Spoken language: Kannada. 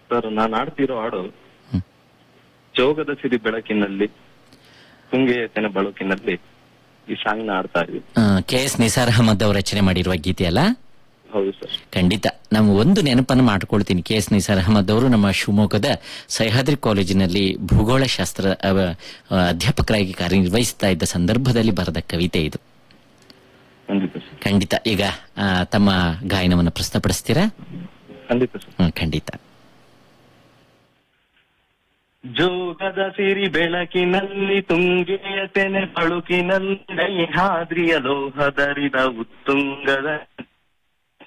ಸರ್ ನಾನು ಆಡ್ತಿರೋ ಹಾಡು ಹ್ಮ್. ಜೋಗದ ಸಿರಿ ಬೆಳಕಿನಲ್ಲಿ ತುಂಗೆಯತನ ಬೆಳಕಿನಲ್ಲಿ ಈ ಸಾಂಗ್ ನ ಆಡ್ತಾ ಇದ್ವಿ. KS ನಿಸಾರ್ ಅಹಮದ್ ಅವರು ರಚನೆ ಮಾಡಿರುವ ಗೀತೆ ಅಲ್ಲ? ಹೌದು ಸರ್. ಖಂಡಿತ. ನಾವು ಒಂದು ನೆನಪನ್ನು ಮಾಡ್ಕೊಳ್ತೀನಿ. KS ನಿಸಾರ್ ಅಹಮದ್ ಅವರು ನಮ್ಮ ಶಿವಮೊಗ್ಗದ ಸಹ್ಯಾದ್ರಿ ಕಾಲೇಜಿನಲ್ಲಿ ಭೂಗೋಳ ಶಾಸ್ತ್ರ ಅಧ್ಯಾಪಕರಾಗಿ ಕಾರ್ಯನಿರ್ವಹಿಸ್ತಾ ಇದ್ದ ಸಂದರ್ಭದಲ್ಲಿ ಬರೆದ ಕವಿತೆ ಇದು. ಖಂಡಿತ ಸರ್. ಖಂಡಿತ. ಈಗ ತಮ್ಮ ಗಾಯನವನ್ನು ಪ್ರಸ್ತುತಪಡಿಸ್ತೀರಾ? ಖಂಡಿತ ಸರ್. ಖಂಡಿತ. ಜೋಗದ ಸಿರಿ ಬೆಳಕಿನಲ್ಲಿ ತುಂಗೆಯ ತೆನೆ ಬಳುಕಿನಲ್ಲಿ ಹಾದ್ರಿಯ ಲೋಹದರಿದ ಉತ್ತುಂಗದ